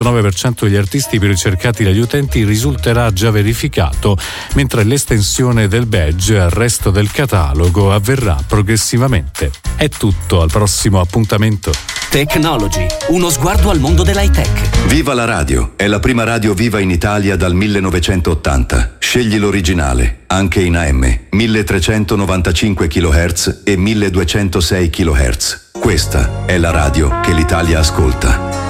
99% degli artisti più ricercati dagli utenti risulterà già verificato, mentre l'estensione del badge al resto del catalogo avverrà progressivamente. È tutto, al prossimo appuntamento. Technology, uno sguardo al mondo dell'high tech. Viva la radio, è la prima radio viva in Italia dal 1980. Scegli l'originale, anche in AM, 1395 kHz e 1206 kHz. Questa è la radio che l'Italia ascolta.